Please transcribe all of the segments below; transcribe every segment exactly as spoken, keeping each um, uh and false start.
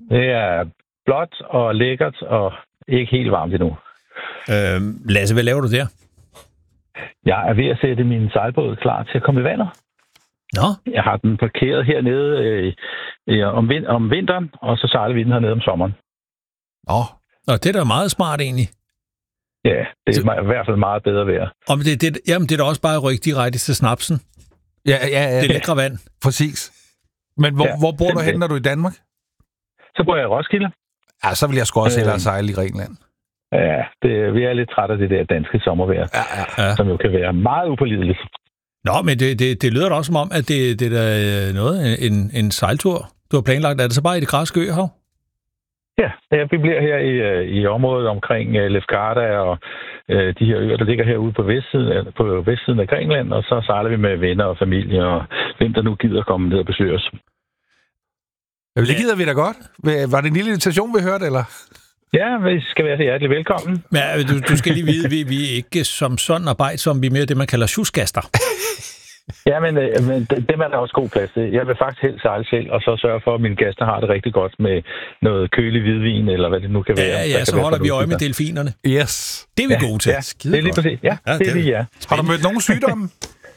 Det er blåt og lækkert og ikke helt varmt endnu. Øh, Lasse, hvad laver du der? Jeg er ved at sætte min sejlbåd klar til at komme i vandet. Nå? Jeg har den parkeret hernede øh, øh, om, vin- om vinteren, og så sejler vi den hernede om sommeren. Nå. Nå, det er da meget smart egentlig. Ja, det er så... i hvert fald meget bedre vejr. Og det, det, jamen, det er da også bare at rykke direkte til snapsen. Ja, ja, ja. Det lækre vand. Præcis. Men hvor, Ja, hvor bor du simpelthen. hen, når du er i Danmark? Så bor jeg i Roskilde. Ja, så vil jeg sgu også Øh. hellere sejle i Grækenland. Ja, det, vi er lidt trætte af det der danske sommervejr, Ja, ja. Ja. som jo kan være meget upålideligt. Nå, men det, det, det lyder da også som om, at det, det er da noget, en, en sejltur, du har planlagt. Er det så bare i det græske øhav? Ja, ja, vi bliver her i, øh, i området omkring uh, Lefkada og uh, de her øer, der ligger herude på vestsiden, på vestsiden af Grækenland, og så sejler vi med venner og familie, og hvem der nu gider komme ned og besøge os. Ja, det gider vi da godt. Var det en lille invitation, vi hørte, eller? Ja, vi skal være så hjertelig velkommen. Men du, du skal lige vide, vi, vi er ikke som sådan arbejdsomme, vi er mere det, man kalder sjusgaster. Ja, men, øh, men dem er der også god plads til. Jeg vil faktisk helst sejle selv, og så sørge for, at mine gæster har det rigtig godt med noget kølig hvidvin, eller hvad det nu kan være. Ja, ja, så holder vi øje med delfinerne. Yes. Det er vi ja, gode til. Ja, det er lige præcis. Ja, ja, det er det, ja. Har du mødt nogen sygdomme?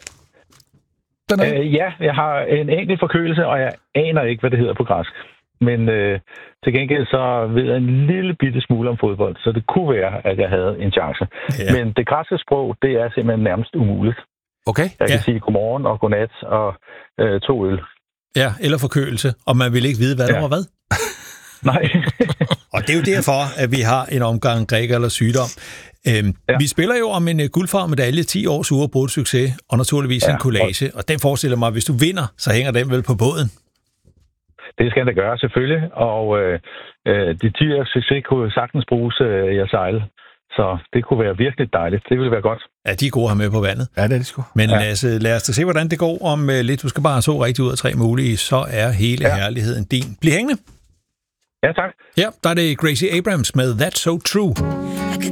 Øh, ja, jeg har en enkelt forkølelse, og jeg aner ikke, hvad det hedder på græsk. Men øh, til gengæld så ved jeg en lille bitte smule om fodbold, så det kunne være, at jeg havde en chance. Ja. Men det græske sprog, det er simpelthen nærmest umuligt. Okay. Jeg kan Ja. sige godmorgen og godnat og øh, to øl. Ja, eller forkølelse, og man vil ikke vide, hvad der Ja. var hvad. Nej. Og det er jo derfor, at vi har en omgang græk eller sygdom. Øhm, ja. Vi spiller jo om en uh, guldfarvet medalje, ti års uafbrudt succes, og naturligvis ja, en collage. Og den forestiller mig, at hvis du vinder, så hænger den vel på båden. Det skal det gøre, selvfølgelig. Og øh, øh, de ti års succes kunne sagtens bruges øh, i at sejle. Så det kunne være virkelig dejligt. Det ville være godt. Ja, de er gode at have med på vandet. Ja, det er det sgu. Men Ja. lad, os, lad os da se, hvordan det går om uh, lidt. Du skal bare have to rigtig ud af tre mulige, så er hele ja. herligheden din. Bliv hængende. Ja, tak. Ja, der er det Gracie Abrams med That's So True.